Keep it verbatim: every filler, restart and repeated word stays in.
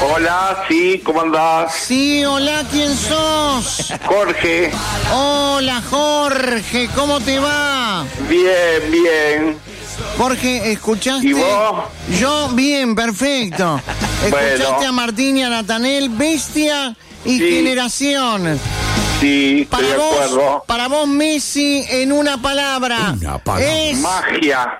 Hola, sí, ¿cómo andás? Sí, hola, ¿quién sos? Jorge. Hola, Jorge, ¿cómo te va? Bien, bien. Jorge, ¿escuchaste? ¿Y vos? Yo, bien, perfecto. ¿Escuchaste Bueno. a Martín y a Natanel, Bestia y Sí. Generación? Sí, Para estoy de vos, acuerdo. para vos, Messi, en una palabra. Una palabra. Es Magia.